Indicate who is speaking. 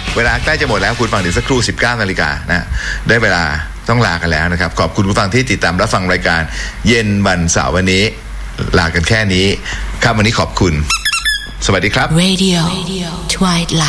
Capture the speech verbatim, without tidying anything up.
Speaker 1: เวลาใกล้จะหมดแล้วคุณฟังเดี๋ยวสักครู่ สิบเก้านาฬิกานะได้เวลาต้องลากันแล้วนะครับขอบคุณผู้ฟังที่ติดตามรับฟังรายการเย็นวันเสาร์วันนี้ลากันแค่นี้ครับวันนี้ขอบคุณสวัสดีครับ
Speaker 2: Radio Twilight